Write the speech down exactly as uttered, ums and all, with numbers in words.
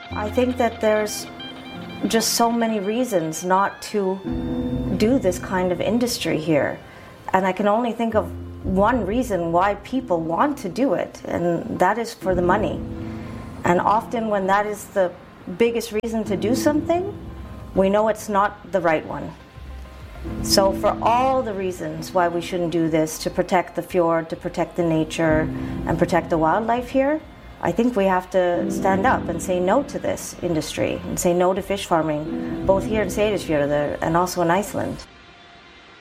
I think that there's just so many reasons not to do this kind of industry here. And I can only think of one reason why people want to do it, and that is for the money. And often when that is the biggest reason to do something, we know it's not the right one. So for all the reasons why we shouldn't do this, to protect the fjord, to protect the nature, and protect the wildlife here, I think we have to stand up and say no to this industry, and say no to fish farming, both here in Seyðisfjörður and also in Iceland.